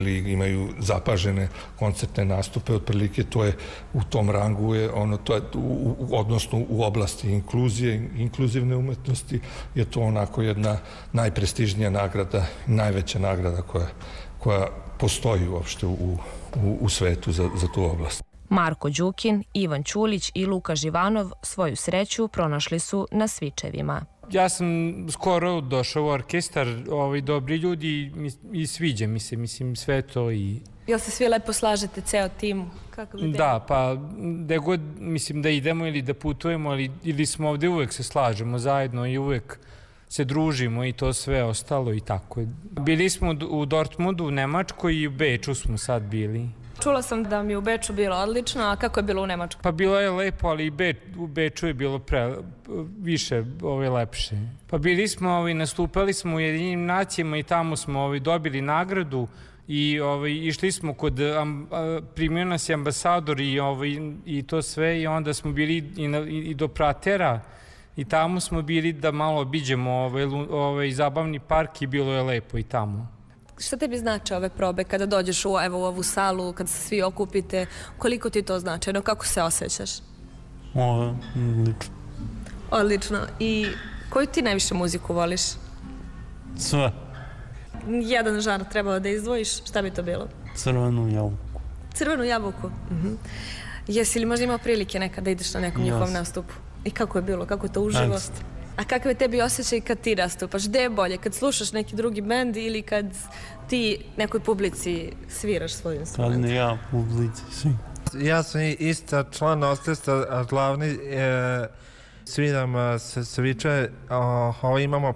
ili imaju zapažene koncertne nastupe, otprilike to je u tom rangu je ono, to je odnosno u oblasti inkluzije, inkluzivne umetnosti je to onako jedna najprestižnija nagrada, najveća nagrada koja postoji uopšte u svetu za tu oblast. Marko Đukin, Ivan Ćulić i Luka Živanov svoju sreću pronašli su na Svičevima. Ja sam skoro došao u orkestar, dobri ljudi i sviđa mi se, mislim, sve to i... Jel se svi lepo slažete, ceo tim? Da, pa da god, mislim, da idemo ili da putujemo ili smo ovde, uvek se slažemo zajedno i uvek se družimo i to sve ostalo i tako. Bili smo u Dortmundu, u Nemačkoj i u Beču smo sad bili. Čula sam da mi u Beču bilo odlično, a kako je bilo u Nemačkoj? Pa bilo je lepo, ali i u Beču je bilo više lepše. Pa bili smo, nastupali smo u Ujedinjenim nacijama i tamo smo dobili nagradu i išli smo primio nas je ambasador i to sve i onda smo bili i do Pratera i tamo smo bili da malo obiđemo zabavni park i bilo je lepo i tamo. Šta tebi znači ove probe kada dođeš u ovu salu, kada se svi okupite, koliko ti to znači, kako se osjećaš? Odlično. Odlično. I koju ti najviše muziku voliš? Sve. Jedan žar trebao da izdvojiš, šta bi to bilo? Crvenu jabuku. Crvenu jabuku? Jesi li možda imao prilike nekada da ideš na nekom njihovom nastupu? I kako je bilo, kako je to uživo? A kakav je tebi osjećaj kad ti nastupaš? Gde je bolje, kad slušaš neki drugi bend ili kad ti nekoj publici sviraš svoj instrument? Kad ja publici svim. Ja sam isto član orkestra, a glavni sviram sviče. Imamo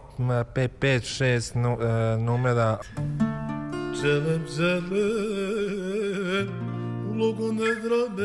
5-6 numera. Želem, ulogu ne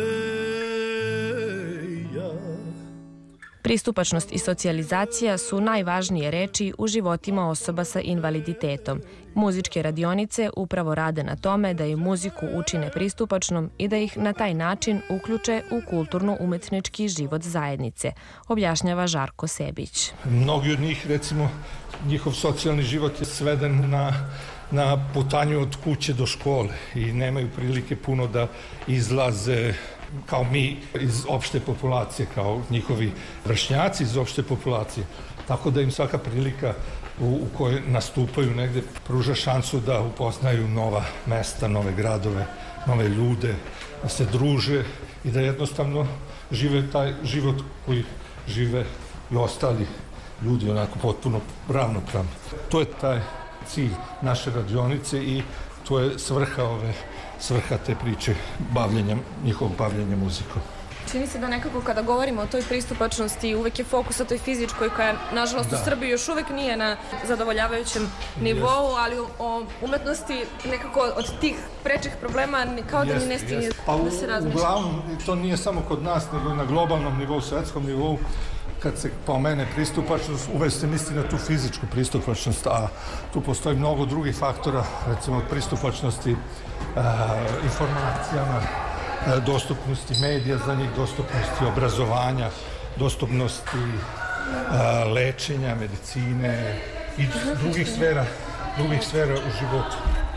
drameja. Pristupačnost i socijalizacija su najvažnije reči u životima osoba sa invaliditetom. Muzičke radionice upravo rade na tome da im muziku učine pristupačnom i da ih na taj način uključe u kulturno-umetnički život zajednice, objašnjava Žarko Sebić. Mnogi od njih, recimo, njihov socijalni život je sveden na putanju od kuće do škole i nemaju prilike puno da izlaze kao mi iz opšte populacije, kao njihovi vršnjaci iz opšte populacije. Tako da im svaka prilika u kojoj nastupaju negde pruža šansu da upoznaju nova mesta, nove gradove, nove ljude, da se druže i da jednostavno žive taj život koji žive i ostali ljudi onako potpuno ravnopravno. To je taj cilj naše radionice i to je svrha te priče njihovog bavljenja muzikom. Čini se da nekako kada govorimo o toj pristupačnosti uvek je fokus na toj fizičkoj koja nažalost u Srbiji još uvek nije na zadovoljavajućem nivou, ali o umetnosti nekako od tih prečih problema kao da mi ne stigne da se razmišlja. Uglavnom, to nije samo kod nas, nego na globalnom nivou, svetskom nivou. Kad se pomene pristupačnost, uvek se misli na tu fizičku pristupačnost, a tu postoji mnogo drugih faktora, recimo od pristupačnosti informacijama, dostupnosti medija za njih, dostupnosti obrazovanja, dostupnosti lečenja, medicine i drugih sfera u životu.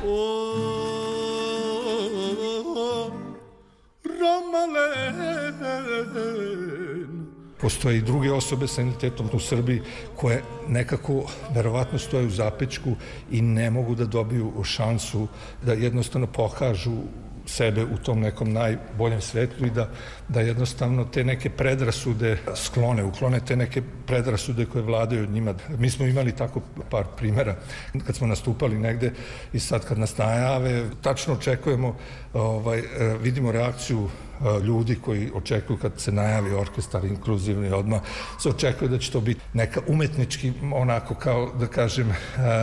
Postoje i druge osobe sa invaliditetom u Srbiji koje nekako verovatno stoje u zapećku i ne mogu da dobiju šansu da jednostavno pokažu sebe u tom nekom najboljem svetlu i da jednostavno te neke predrasude uklone te neke predrasude koje vladaju od njima. Mi smo imali tako par primjera kad smo nastupali negde i sad kad nas najave, tačno očekujemo, vidimo reakciju ljudi koji očekuju kad se najavi orkestar inkluzivni, odmah se očekuje da će to biti neka umetnički, onako kao da kažem,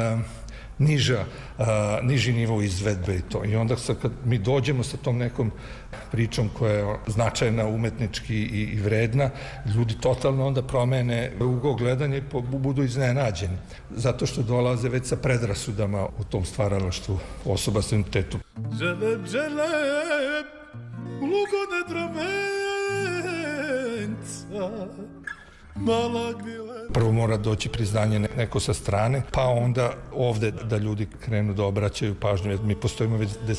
niži nivo izvedbe i to. I onda kad mi dođemo sa tom nekom pričom koja je značajna, umetnički i vredna, ljudi totalno onda promene ugao gledanja i budu iznenađeni. Zato što dolaze već sa predrasudama u tom stvaralaštvu osoba sa invaliditetom. Ulogo ne dramenca, mala gnile. Prvo mora doći priznanje neko sa strane, pa onda ovde da ljudi krenu da obraćaju pažnju. Mi postojimo već